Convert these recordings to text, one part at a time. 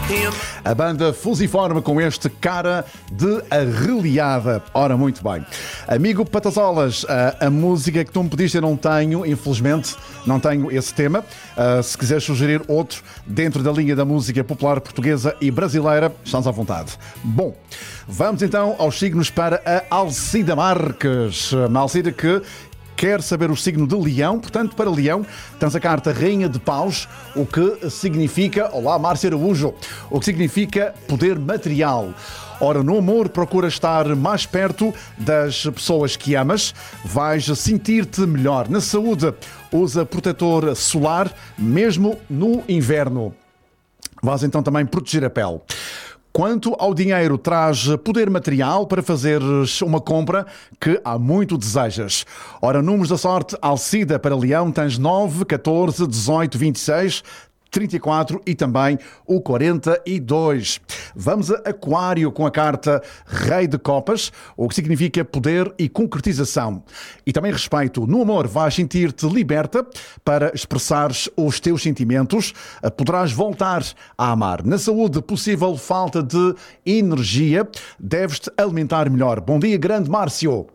A banda Fusiforme com este Cara de Arreliada. Ora, muito bem. Amigo Patasolas, a música que tu me pediste eu não tenho, infelizmente, não tenho esse tema. Se quiseres sugerir outro dentro da linha da música popular portuguesa e brasileira, estás à vontade. Bom, vamos então aos signos para a Alcida Marques. Uma Alcida que quer saber o signo de Leão, portanto, para Leão, tens a carta Rainha de Paus, o que significa, olá Márcia Araújo, o que significa poder material. Ora, no amor, procura estar mais perto das pessoas que amas, vais sentir-te melhor. Na saúde, usa protetor solar, mesmo no inverno. Vais então também proteger a pele. Quanto ao dinheiro, traz poder material para fazeres uma compra que há muito desejas. Ora, números da sorte, Alcida para Leão, tens 9, 14, 18, 26, 34 e também o 42. Vamos a Aquário com a carta Rei de Copas, o que significa poder e concretização. E também respeito. No amor vais sentir-te liberta para expressares os teus sentimentos. Poderás voltar a amar. Na saúde, possível falta de energia. Deves-te alimentar melhor. Bom dia, grande Márcio.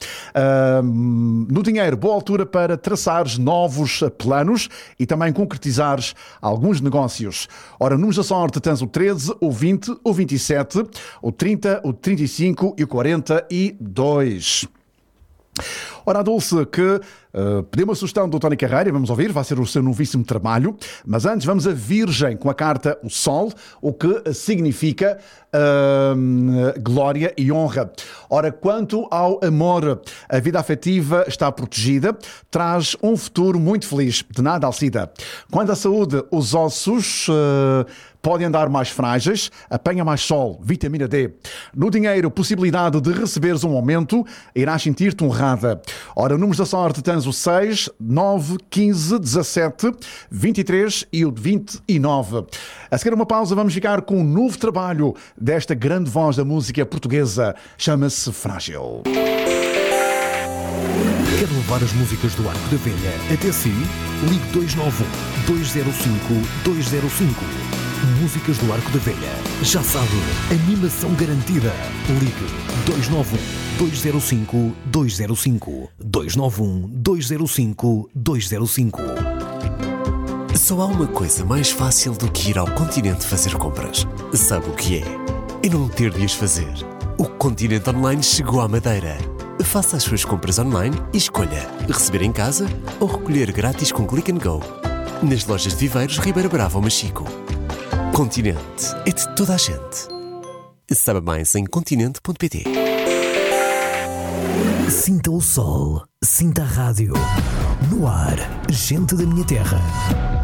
No dinheiro, boa altura para traçares novos planos e também concretizares alguns negócios. Ora, números da sorte tens o 13, o 20, o 27, o 30, o 35 e o 42. Ora, a Dulce, que pediu uma sugestão do Tony Carreira, vamos ouvir, vai ser o seu novíssimo trabalho, mas antes vamos a Virgem com a carta o Sol, o que significa glória e honra. Ora, quanto ao amor, a vida afetiva está protegida, traz um futuro muito feliz. De nada, Alcida. Quanto à saúde, os ossos podem andar mais frágeis, apanha mais sol, vitamina D. No dinheiro, possibilidade de receberes um aumento, irás sentir-te honrada. Ora, números da sorte tens o 6, 9, 15, 17, 23 e o 29. A seguir uma pausa, vamos ficar com um novo trabalho desta grande voz da música portuguesa. Chama-se Frágil. Quer levar as músicas do Arco da Velha até si? Ligue 291-205-205. Músicas do Arco da Velha. Já sabe, animação garantida. Ligue 291-205-205. 291-205-205. Só há uma coisa mais fácil do que ir ao Continente fazer compras. Sabe o que é? E não ter de as fazer. O Continente Online chegou à Madeira. Faça as suas compras online e escolha receber em casa ou recolher grátis com Click and Go. Nas lojas de Viveiros, Ribeira Brava ou Machico. Continente é de toda a gente. Saiba mais em continente.pt. Sinta o sol, sinta a rádio. No ar, gente da minha terra.